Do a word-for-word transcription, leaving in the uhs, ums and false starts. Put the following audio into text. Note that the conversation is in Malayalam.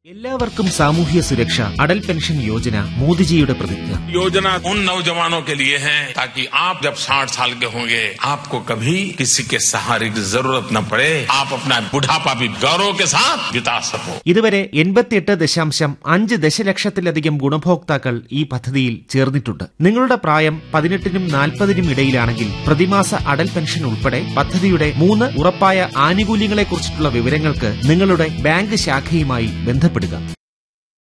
എല്ലാവർക്കും സാമൂഹ്യ സുരക്ഷ അടൽ പെൻഷൻ യോജന മോദിജിയുടെ പ്രതിജ്ഞ. योजना उन नौजवानों के लिए है ताकि आप जब साठ साल के होंगे आपको कभी किसी के सहारे की जरूरत न पड़े. आप अपना बुढ़ापा भी गौरव के साथ बिता सको. ഇതുവരെ എൺപത്തിയെട്ട് ദശാംശം അഞ്ച് ദശലക്ഷത്തിലധികം ഗുണഭോക്താക്കൾ ഈ പദ്ധതിയിൽ ചേർന്നിട്ടുണ്ട്. നിങ്ങളുടെ പ്രായം പതിനെട്ടിനും നാൽപ്പതിനും ഇടയിലാണെങ്കിൽ പ്രതിമാസ അടൽ പെൻഷൻ ഉൾപ്പെടെ പദ്ധതിയുടെ മൂന്ന് ഉറപ്പായ ആനുകൂല്യങ്ങളെക്കുറിച്ചിട്ടുള്ള വിവരങ്ങൾക്ക് നിങ്ങളുടെ ബാങ്ക് ശാഖയുമായി ബന്ധപ്പെടുക.